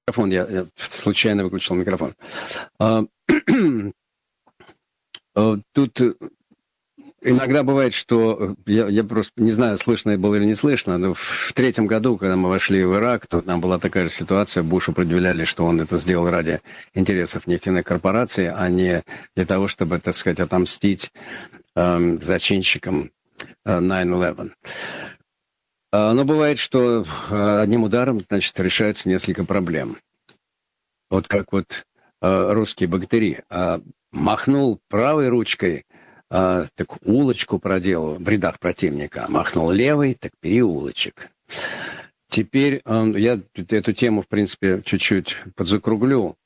Микрофон, я случайно выключил микрофон. Тут иногда бывает, что я просто не знаю, слышно было или не слышно, но в третьем году, когда мы вошли в Ирак, то там была такая же ситуация. Бушу предъявляли, что он это сделал ради интересов нефтяных корпораций, а не для того, чтобы, так сказать, отомстить зачинщикам 9/11. Но бывает, что одним ударом, значит, решается несколько проблем. Вот как вот русские богатыри. Махнул правой ручкой, так улочку проделал в рядах противника. Махнул левой, так переулочек. Теперь я эту тему, в принципе, чуть-чуть подзакруглю.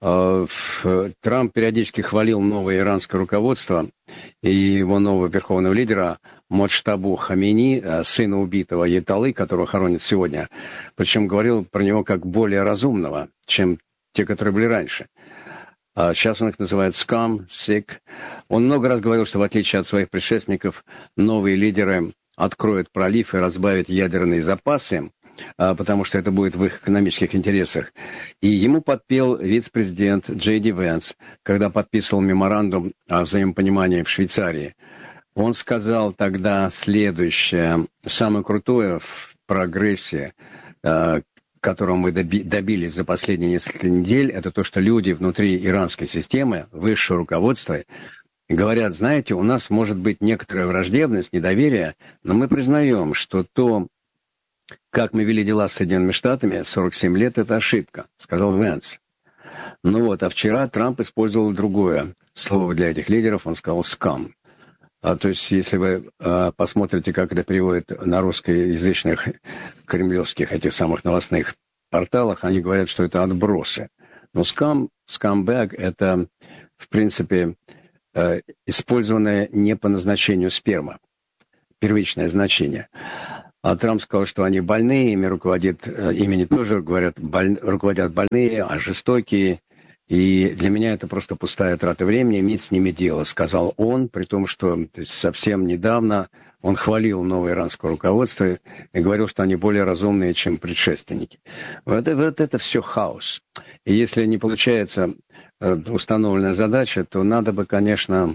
Трамп периодически хвалил новое иранское руководство и его нового верховного лидера Моджтабу Хамини, сына убитого Аятоллы, которого хоронят сегодня. Причем говорил про него как более разумного, чем те, которые были раньше. Сейчас он их называет scum, sick. Он много раз говорил, что в отличие от своих предшественников, новые лидеры откроют пролив и разбавят ядерные запасы, потому что это будет в их экономических интересах. И ему подпел вице-президент Джей Ди Венс, когда подписывал меморандум о взаимопонимании в Швейцарии. Он сказал тогда следующее: самое крутое в прогрессе, которого мы добились за последние несколько недель, это то, что люди внутри иранской системы, высшее руководство, говорят: знаете, у нас может быть некоторая враждебность, недоверие, но мы признаем, что то, как мы вели дела с Соединенными Штатами 47 лет, это ошибка, сказал Венс. Ну вот, а вчера Трамп использовал другое слово для этих лидеров, он сказал «scum». То есть, если вы посмотрите, как это переводят на русскоязычных кремлевских этих самых новостных порталах, они говорят, что это отбросы. Но скамбэг — это, в принципе, использованное не по назначению сперма. Первичное значение. А Трамп сказал, что они больные, ими руководит, имени тоже говорят, руководят больные, а жестокие. И для меня это просто пустая трата времени, иметь с ними дело, сказал он, при том, что совсем недавно он хвалил новое иранское руководство и говорил, что они более разумные, чем предшественники. Вот это все хаос. И если не получается установленная задача, то надо бы, конечно,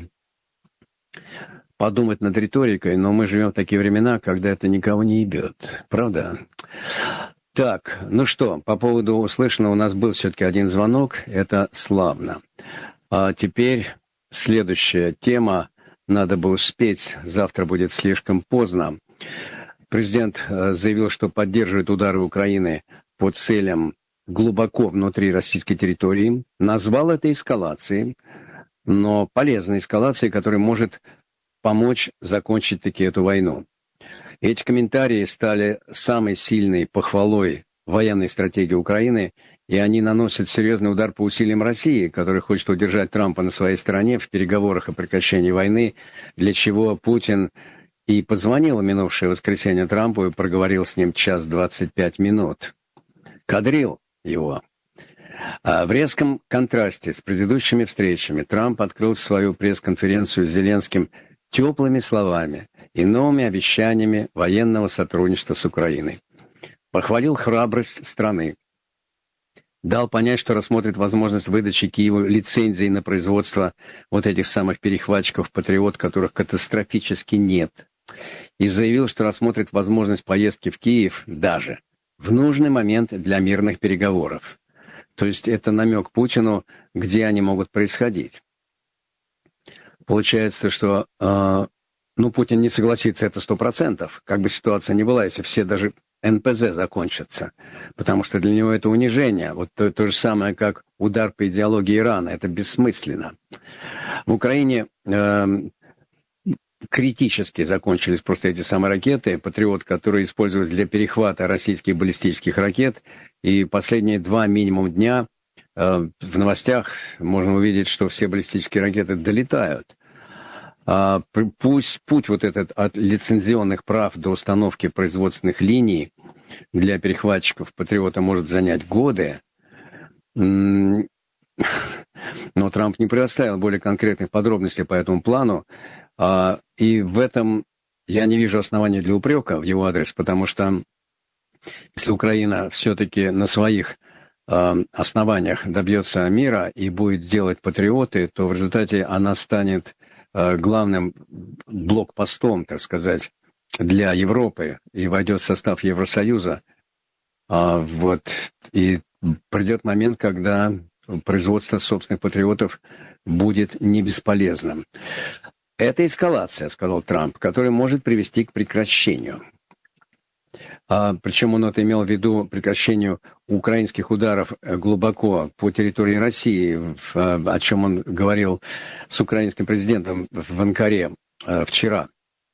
подумать над риторикой, но мы живем в такие времена, когда это никого не ебет. Правда? Так, ну что, по поводу услышанного у нас был все-таки один звонок, это славно. А теперь следующая тема, надо бы успеть, завтра будет слишком поздно. Президент заявил, что поддерживает удары Украины по целям глубоко внутри российской территории, назвал это эскалацией, но полезной эскалацией, которая может помочь закончить таки эту войну. Эти комментарии стали самой сильной похвалой военной стратегии Украины, и они наносят серьезный удар по усилиям России, которая хочет удержать Трампа на своей стороне в переговорах о прекращении войны, для чего Путин и позвонил в минувшее воскресенье Трампу и проговорил с ним 1:25. Кадрил его. В резком контрасте с предыдущими встречами Трамп открыл свою пресс-конференцию с Зеленским теплыми словами и новыми обещаниями военного сотрудничества с Украиной. Похвалил храбрость страны. Дал понять, что рассмотрит возможность выдачи Киеву лицензий на производство вот этих самых перехватчиков «Патриот», которых катастрофически нет. И заявил, что рассмотрит возможность поездки в Киев даже в нужный момент для мирных переговоров. То есть это намек Путину, где они могут происходить. Получается, что Путин не согласится, это 100%, как бы ситуация ни была, если все даже НПЗ закончатся, потому что для него это унижение. Вот то же самое, как удар по идеологии Ирана, это бессмысленно. В Украине критически закончились просто эти самые ракеты «Патриот», которые использовались для перехвата российских баллистических ракет, и последние 2 минимум дня в новостях можно увидеть, что все баллистические ракеты долетают. Пусть путь вот этот от лицензионных прав до установки производственных линий для перехватчиков «Патриота» может занять годы, но Трамп не предоставил более конкретных подробностей по этому плану, и в этом я не вижу оснований для упрека в его адрес, потому что если Украина все-таки на своих основаниях добьется мира и будет делать патриоты, то в результате она станет главным блокпостом, так сказать, для Европы и войдет в состав Евросоюза. И придет момент, когда производство собственных патриотов будет не бесполезным. Это эскалация, сказал Трамп, которая может привести к прекращению. Причем он это имел в виду прекращению украинских ударов глубоко по территории России, о чем он говорил с украинским президентом в Анкаре вчера.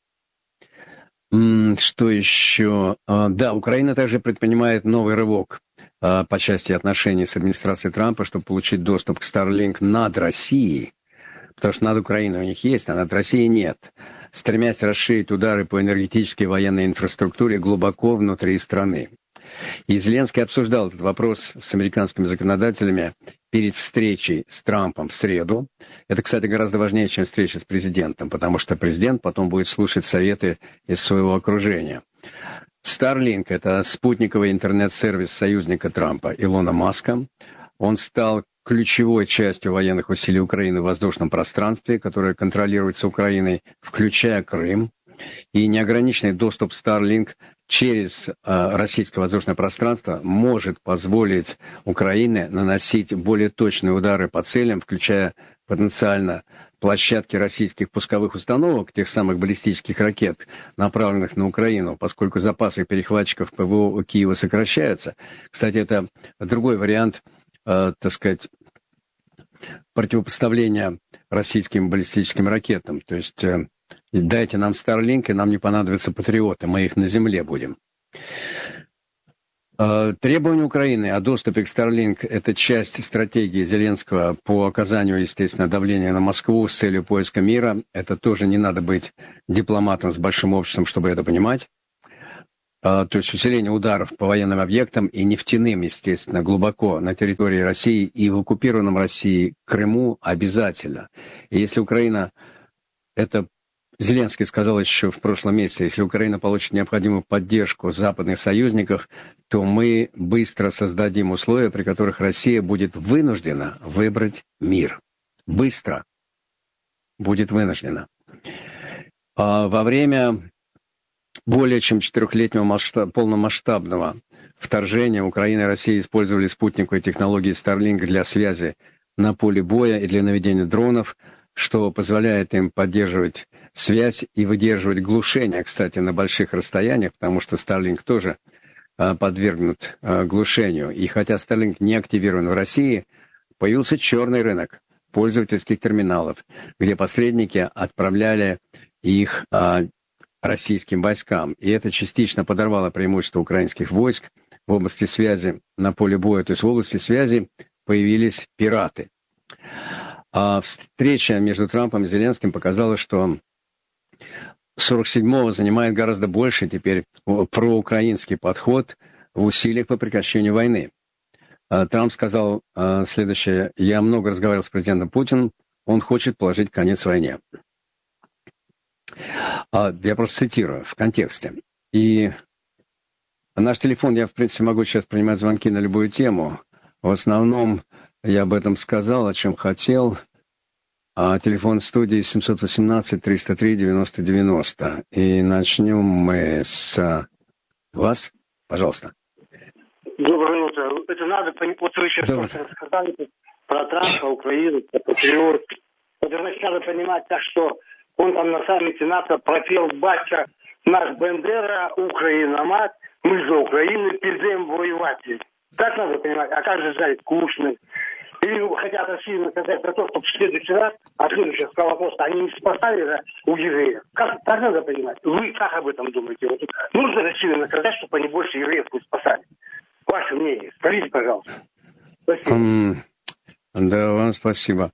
Что еще? Да, Украина также предпринимает новый рывок по части отношений с администрацией Трампа, чтобы получить доступ к Starlink над Россией, потому что над Украиной у них есть, а над Россией нет, стремясь расширить удары по энергетической и военной инфраструктуре глубоко внутри страны. И Зеленский обсуждал этот вопрос с американскими законодателями перед встречей с Трампом в среду. Это, кстати, гораздо важнее, чем встреча с президентом, потому что президент потом будет слушать советы из своего окружения. Starlink — это спутниковый интернет-сервис союзника Трампа, Илона Маска. Он стал ключевой частью военных усилий Украины в воздушном пространстве, которое контролируется Украиной, включая Крым. И неограниченный доступ Starlink через российское воздушное пространство может позволить Украине наносить более точные удары по целям, включая потенциально площадки российских пусковых установок, тех самых баллистических ракет, направленных на Украину, поскольку запасы перехватчиков ПВО у Киева сокращаются. Кстати, это другой вариант, так сказать, противопоставления российским баллистическим ракетам. То есть дайте нам Starlink, и нам не понадобятся патриоты, мы их на земле будем. Требования Украины о доступе к Starlink — это часть стратегии Зеленского по оказанию, естественно, давления на Москву с целью поиска мира. Это тоже не надо быть дипломатом с большим обществом, чтобы это понимать. То есть усиление ударов по военным объектам и нефтяным, естественно, глубоко на территории России и в оккупированном России Крыму обязательно. И если Украина, это Зеленский сказал еще в прошлом месяце, если Украина получит необходимую поддержку западных союзников, то мы быстро создадим условия, при которых Россия будет вынуждена выбрать мир. Быстро будет вынуждена. Во время более чем 4-летнего полномасштабного вторжения Украина и Россия использовали спутниковые технологии Starlink для связи на поле боя и для наведения дронов, что позволяет им поддерживать связь и выдерживать глушение, кстати, на больших расстояниях, потому что Starlink тоже подвергнут глушению. И хотя Starlink не активирован в России, появился черный рынок пользовательских терминалов, где посредники отправляли их российским войскам. И это частично подорвало преимущество украинских войск в области связи на поле боя. То есть в области связи появились пираты. А встреча между Трампом и Зеленским показала, что 47-го занимает гораздо больше теперь проукраинский подход в усилиях по прекращению войны. Трамп сказал следующее: «Я много разговаривал с президентом Путиным, он хочет положить конец войне». Я просто цитирую в контексте. И наш телефон, я в принципе могу сейчас принимать звонки на любую тему. В основном я об этом сказал, о чем хотел. Телефон студии 718-303-90-90. И начнем мы с вас. Пожалуйста. Доброе утро. Это надо понять, вот вы сейчас рассказали про Трампа, Украину, про патриот. Это значит, надо понимать так, что он там на саммите НАТО пропел «Батя наш Бендера, Украина мать, мы за Украину пойдем воевать». Так надо понимать. А как же жаль Кушнер? Или хотят Россию наказать за то, чтобы в следующий раз, следующий Холокост, они не спасали у евреев. Как, так надо понимать. Вы как об этом думаете? Вот, нужно Россию наказать, чтобы они больше евреев не спасали? Ваше мнение. Скажите, пожалуйста. Спасибо. Да, вам спасибо.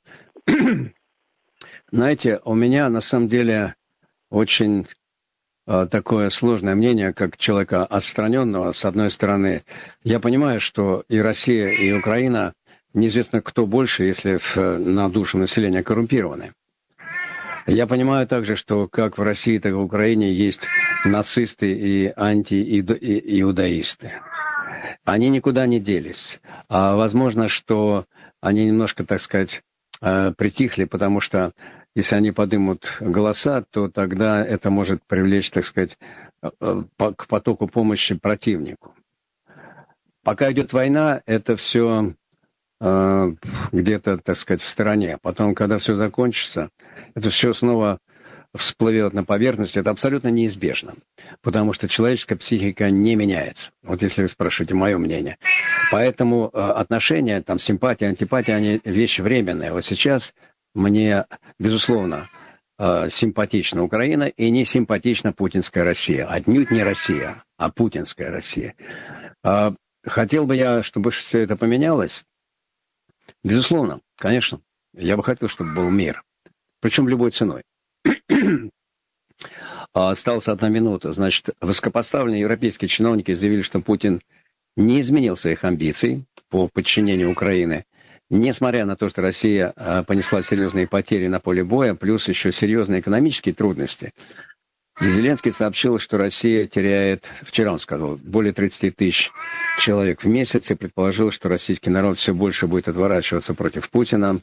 Знаете, у меня на самом деле очень такое сложное мнение, как человека отстраненного. С одной стороны, я понимаю, что и Россия, и Украина, неизвестно кто больше, если на душу населения коррумпированы. Я понимаю также, что как в России, так и в Украине есть нацисты и антииудаисты. Они никуда не делись. Возможно, что они немножко, так сказать, притихли, потому что если они поднимут голоса, то тогда это может привлечь, так сказать, к потоку помощи противнику. Пока идет война, это все где-то, так сказать, в стороне. Потом, когда все закончится, это все снова всплывет на поверхность. Это абсолютно неизбежно, потому что человеческая психика не меняется. Вот если вы спрашиваете мое мнение. Поэтому отношения, там, симпатия, антипатия, они вещи временные. Вот сейчас мне, безусловно, симпатична Украина и не симпатична путинская Россия. Отнюдь не Россия, а путинская Россия. Хотел бы я, чтобы все это поменялось. Безусловно, конечно. Я бы хотел, чтобы был мир. Причем любой ценой. Осталась 1 минута. Значит, высокопоставленные европейские чиновники заявили, что Путин не изменил своих амбиций по подчинению Украины, несмотря на то, что Россия понесла серьезные потери на поле боя, плюс еще серьезные экономические трудности. И Зеленский сообщил, что Россия теряет, вчера он сказал, более 30 тысяч человек в месяц, и предположил, что российский народ все больше будет отворачиваться против Путина.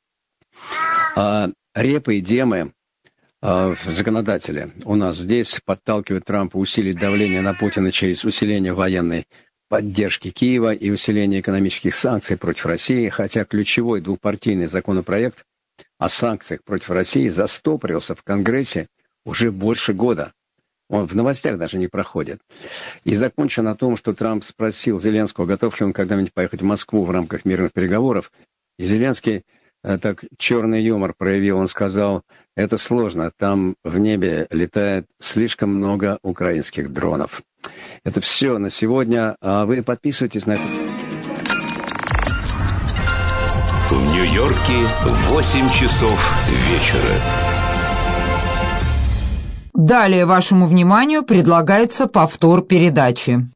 Репы и демы, законодатели у нас здесь подталкивают Трампа усилить давление на Путина через усиление военной поддержки Киева и усиление экономических санкций против России, хотя ключевой двухпартийный законопроект о санкциях против России застопорился в Конгрессе уже больше года. Он в новостях даже не проходит. И закончу на том, что Трамп спросил Зеленского, готов ли он когда-нибудь поехать в Москву в рамках мирных переговоров. И Зеленский так черный юмор проявил. Он сказал, это сложно, там в небе летает слишком много украинских дронов. Это все на сегодня. А вы подписывайтесь на это. В Нью-Йорке 8 часов вечера. Далее вашему вниманию предлагается повтор передачи.